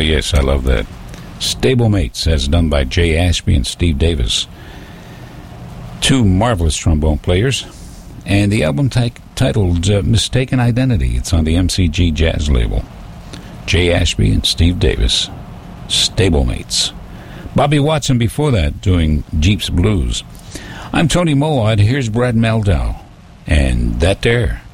yes, I love that. Stablemates, as done by Jay Ashby and Steve Davis. Two marvelous trombone players. And the album titled Mistaken Identity. It's on the MCG Jazz label. Jay Ashby and Steve Davis. Stablemates. Bobby Watson before that doing Jeep's Blues. I'm Tony Moawad. Here's Brad Meldau. And that there